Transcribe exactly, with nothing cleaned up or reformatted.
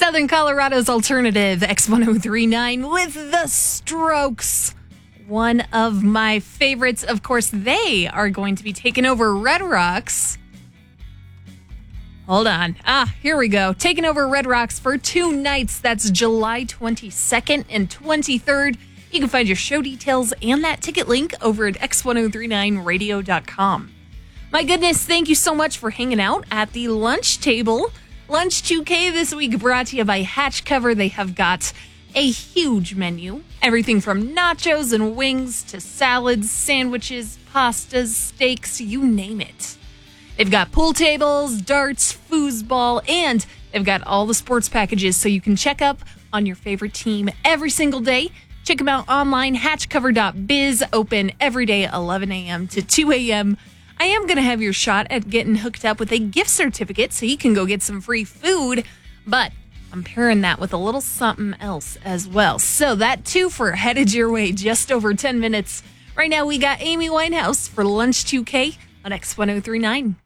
Southern Colorado's alternative, X ten thirty-nine with The Strokes. One of my favorites. Of course, they are going to be taking over Red Rocks. Hold on. Ah, here we go. Taking over Red Rocks for two nights. That's July twenty-second and twenty-third. You can find your show details and that ticket link over at x ten thirty-nine radio dot com. My goodness, thank you so much for hanging out at the lunch table. Lunch two K this week brought to you by Hatch Cover. They have got a huge menu. Everything from nachos and wings to salads, sandwiches, pastas, steaks, you name it. They've got pool tables, darts, foosball, and they've got all the sports packages so you can check up on your favorite team every single day. Check them out online, hatch cover dot biz, open every day eleven a.m. to two a.m. I am going to have your shot at getting hooked up with a gift certificate so you can go get some free food, but I'm pairing that with a little something else as well. So that twofer headed your way just over ten minutes. Right now we got Amy Winehouse for Lunch two K on X ten thirty-nine.